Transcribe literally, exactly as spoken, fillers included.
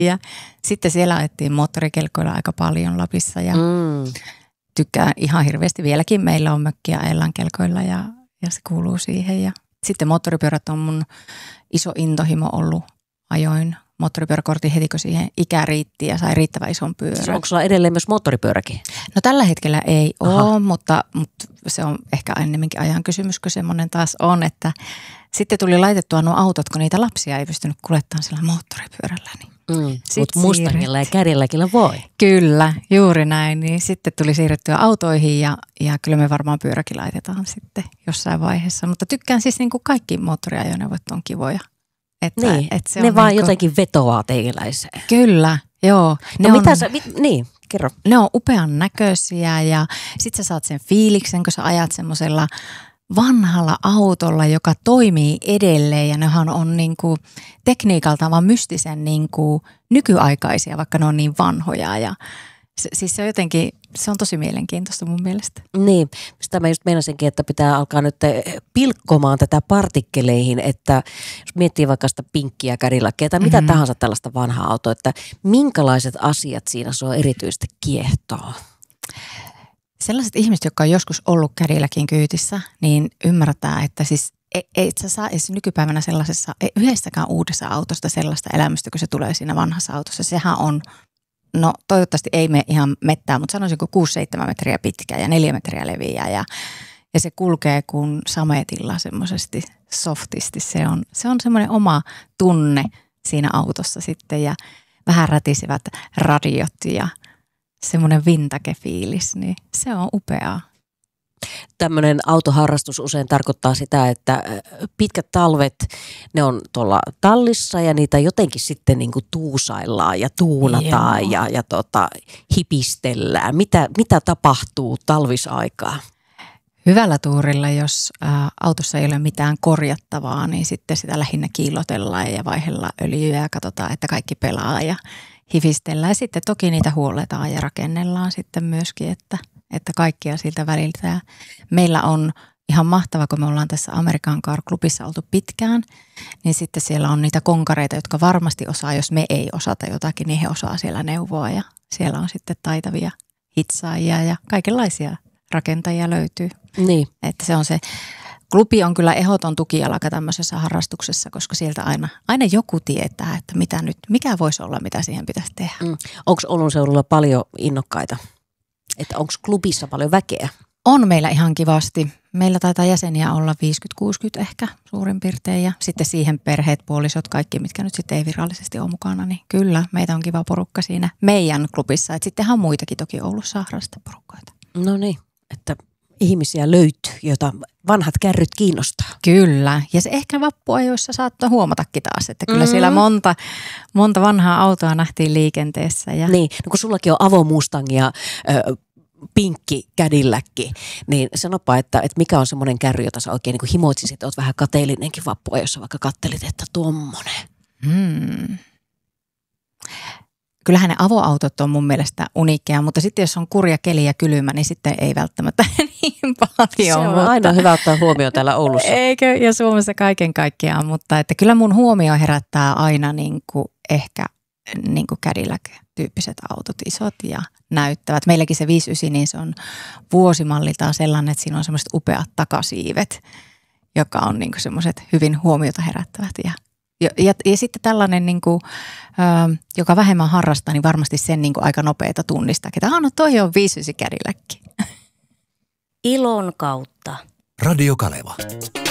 Ja sitten siellä ajettiin moottorikelkoilla aika paljon Lapissa ja mm. tykkään ihan hirveästi. Vieläkin meillä on mökkiä ajellaan kelkoilla ja, ja se kuuluu siihen. Ja sitten moottoripyörät on mun iso intohimo ollut. Ajoin moottoripyöräkortin heti, kun siihen ikä riitti ja sai riittävän ison pyörän. Onko sulla edelleen myös moottoripyöräkin? No tällä hetkellä ei ole, mutta, mutta se on ehkä ennemminkin ajan kysymys, kun semmoinen taas on, että sitten tuli laitettua nuo autot, kun niitä lapsia ei pystynyt kuljettamaan sillä moottoripyörällä. Niin mm, mutta Mustangilla ja Cadillacilla voi. Kyllä, juuri näin. Niin sitten tuli siirrettyä autoihin ja, ja kyllä me varmaan pyöräkin laitetaan sitten jossain vaiheessa. Mutta tykkään siis niin kuin kaikki moottoriajoneuvot on kivoja. Että, niin, että se ne on vaan niin kuin jotenkin vetoaa teikäläiseen. Kyllä, joo. No ne mitä on, sä, mit, niin, kerro. Ne on upean näköisiä ja sit sä saat sen fiiliksen, kun sä ajat semmoisella vanhalla autolla, joka toimii edelleen ja nehän on niinku tekniikaltaan vaan mystisen niinku nykyaikaisia, vaikka ne on niin vanhoja ja se, siis se on jotenkin, se on tosi mielenkiintoista mun mielestä. Niin, sitä mä just meinasinkin, että pitää alkaa nyt pilkkomaan tätä partikkeleihin, että jos miettii vaikka sitä pinkkiä Cadillackia tai mitä mm-hmm. tahansa tällaista vanhaa autoa, että minkälaiset asiat siinä sua erityisesti kiehtoo? Sellaiset ihmiset, jotka on joskus ollut Cadillacin kyytissä, niin ymmärtää, että siis ei, ei sä saa edes nykypäivänä sellaisessa, ei yhdessäkään uudessa autosta sellaista elämystä, kun se tulee siinä vanhassa autossa. Sehän on, no toivottavasti ei mene ihan mettää, mutta sanoisinko kuusi seitsemän metriä pitkä ja neljä metriä leviä ja, ja se kulkee kuin sametilla semmoisesti softisti. Se on, se on semmoinen oma tunne siinä autossa sitten ja vähän rätisivät radiot ja semmoinen vintage-fiilis, niin se on upeaa. Tämmöinen autoharrastus usein tarkoittaa sitä, että pitkät talvet, ne on tuolla tallissa ja niitä jotenkin sitten niin kuin tuusaillaan ja tuunataan Joo. ja, ja tota, hipistellään. Mitä, mitä tapahtuu talvisaikaa? Hyvällä tuurilla, jos ä, autossa ei ole mitään korjattavaa, niin sitten sitä lähinnä kiillotellaan ja vaihdellaan öljyä ja katsotaan, että kaikki pelaa ja hifistellään. Ja sitten toki niitä huolletaan ja rakennellaan sitten myöskin, että, että kaikkia siltä väliltä. Ja meillä on ihan mahtava, kun me ollaan tässä American Car Clubissa oltu pitkään, niin sitten siellä on niitä konkareita, jotka varmasti osaa, jos me ei osata jotakin, niin he osaa siellä neuvoa. Ja siellä on sitten taitavia hitsaajia ja kaikenlaisia rakentajia löytyy. Niin. Että se on se, klubi on kyllä ehdoton tukijalka tämmöisessä harrastuksessa, koska sieltä aina, aina joku tietää, että mitä nyt, mikä voisi olla, mitä siihen pitäisi tehdä. Mm. Onko Oulun seudulla paljon innokkaita? Että onko klubissa paljon väkeä? On meillä ihan kivasti. Meillä taitaa jäseniä olla viisikymmentä kuusikymmentä ehkä suurin piirtein ja sitten siihen perheet, puolisot, kaikki, mitkä nyt sitten ei virallisesti ole mukana, niin kyllä meitä on kiva porukka siinä meidän klubissa. Et sittenhän on muitakin toki Oulussa harrasteporukkoita. No niin, että ihmisiä löytyy, joita vanhat kärryt kiinnostaa. Kyllä, ja se ehkä vappuajoissa saattoi huomatakin taas, että kyllä mm. siellä monta, monta vanhaa autoa nähtiin liikenteessä. Ja niin, no kun sullakin on Avo Mustang ja ö, pinkki Cadillac, niin sanopa, että, että mikä on semmoinen kärry, jota sä oikein niin kuin himoitsisit, että oot vähän kateellinenkin vappuajossa, vaikka kattelit, että tuommoinen. Hmm. Kyllähän ne avoautot on mun mielestä uniikkeja, mutta sitten jos on kurja keli ja kylmä, niin sitten ei välttämättä niin paljon. Se on mutta aina hyvä ottaa huomioon täällä Oulussa. Eikö, ja Suomessa kaiken kaikkiaan, mutta että kyllä mun huomio herättää aina niin kuin ehkä niin kuin Cadillac-tyyppiset autot, isot ja näyttävät. Meilläkin se viisikymmentäyhdeksän, niin se on vuosimalliltaan sellainen, että siinä on semmoiset upeat takasiivet, joka on niin kuin semmoiset hyvin huomiota herättävät ja Ja, ja, ja sitten tällainen, niin kuin, ö, joka vähemmän harrastaa, niin varmasti sen niin kuin aika nopeata tunnistaa, että no toi on viisikymmentä Cadillac. Ilon kautta. Radio Kaleva.